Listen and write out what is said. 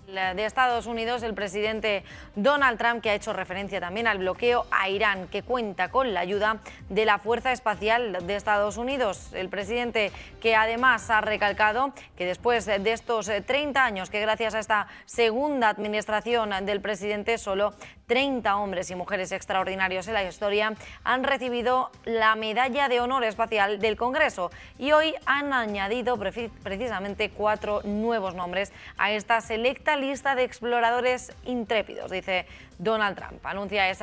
De Estados Unidos, el presidente Donald Trump, que ha hecho referencia también al bloqueo a Irán, que cuenta con la ayuda de la Fuerza Espacial de Estados Unidos. El presidente, que además ha recalcado que después de estos 30 años, que gracias a esta segunda administración del presidente, solo 30 hombres y mujeres extraordinarios en la historia han recibido la Medalla de Honor Espacial del Congreso, y hoy han añadido precisamente 4 nuevos nombres a esta selecta lista de exploradores intrépidos, dice Donald Trump. Anuncia esa